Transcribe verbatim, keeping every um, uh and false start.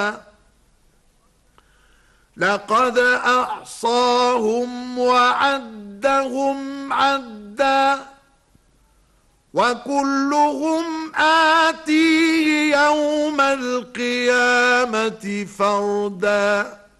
لقد أحصاهم وعدهم عدا وكلهم آتيه يوم القيامة فردا